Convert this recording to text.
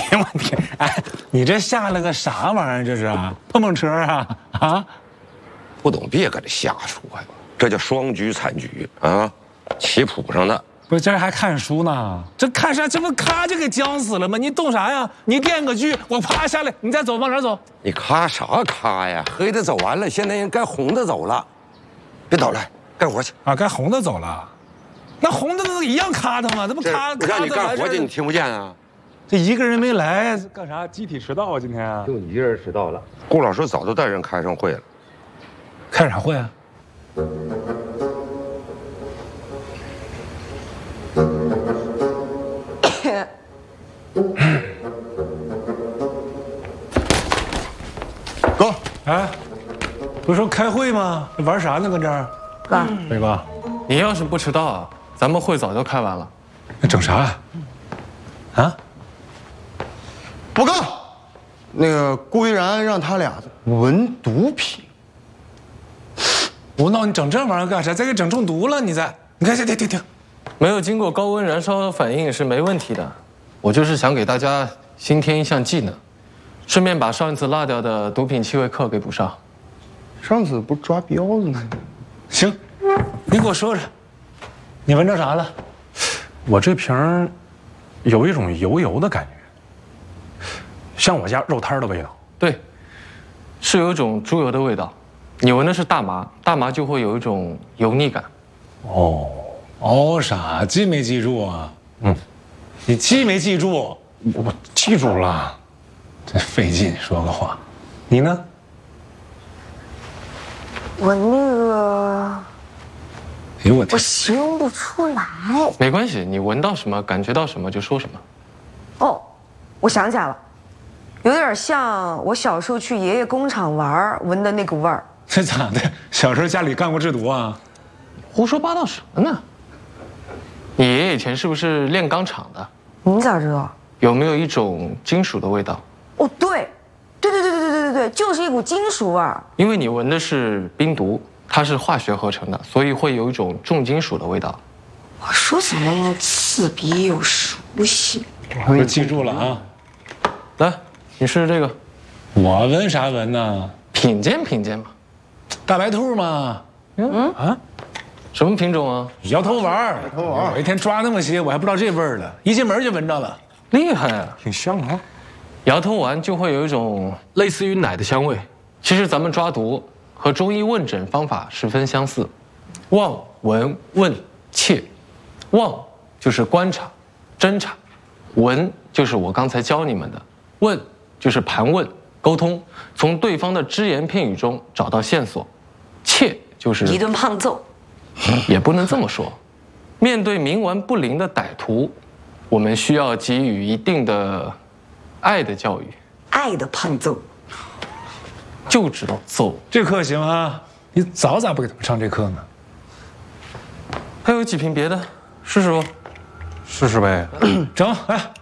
呦我天！哎，你这下了个啥玩意儿？这是碰碰车啊？啊？ 不懂别搁这瞎说呀！这叫双局参局啊，棋谱上的。 不是，这还看书呢？这看啥？这不咔就给僵死了吗？你动啥呀？你电个锯，我啪下来，你再走，往哪走？ 你咔啥咔呀？黑的走完了，现在人该红的走了，别捣乱，干活去啊！该红的走了，那红的都一样咔的吗？这不咔我让你干活去，你听不见啊？ 这一个人没来，干啥？集体迟到啊？今天就你一人迟到了。顾老师早就带人开上会了。 开啥会啊？ 哥， 哎，不是说开会吗？玩啥呢？搁这儿？ 哥， 伟哥， 你要是不迟到啊，咱们会早就开完了。 那整啥呀？啊？ 报告，那个顾依然让他俩闻毒品。 吴闹，你整这玩意儿干啥？再给整中毒了，你再……你看，停， 没有经过高温燃烧反应是没问题的。我就是想给大家新添一项技能，顺便把上一次落掉的毒品气味课给补上。 上次不是抓彪子呢？ 行，你给我说说，你闻着啥了？我这瓶有一种油油的感觉，像我家肉摊的味道。 对，是有一种猪油的味道。你闻的是大麻，大麻就会有一种油腻感。 哦，傻，记没记住啊？你记没记住？我记住了，真费劲说个话。你呢？ 我那个， 哎呦我天！ 我形容不出来。 没关系，你闻到什么，感觉到什么就说什么。 哦，我想起来了，有点像我小时候去爷爷工厂玩闻的那股味儿。 这咋的？小时候家里干过制毒啊？ 胡说八道什么呢？你爷爷以前是不是炼钢厂的？ 你咋知道？ 有没有一种金属的味道？ 哦，对，就是一股金属味儿。 因为你闻的是冰毒，它是化学合成的，所以会有一种重金属的味道。 我说怎么刺鼻又熟悉？ 我记住了啊。 来，你试试这个。 我闻啥闻呢？ 品鉴嘛。 大白兔吗？ 什么品种啊？ 摇头丸。我一天抓那么些，我还不知道这味儿了，一进门就闻着了， 厉害啊！ 挺香啊。 摇头丸就会有一种类似于奶的香味。其实咱们抓毒和中医问诊方法十分相似，望、闻、问、切。望就是观察、侦查，闻就是我刚才教你们的，问就是盘问、沟通，从对方的只言片语中找到线索，切就是一顿胖揍。 也不能这么说。面对冥顽不灵的歹徒，我们需要给予一定的爱的教育。 爱的胖揍， 就知道揍。 这课行啊，你早咋不给他们上这课呢？ 还有几瓶别的，试试不？ 试试呗。整，来。